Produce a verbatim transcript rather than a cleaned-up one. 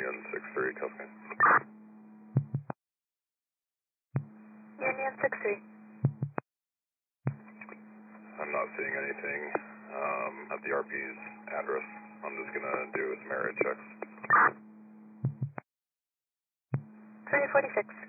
Union six three, copy. Union six three. I'm not seeing anything um, at the R P's address. I'm just going to do some area checks. twenty forty-six.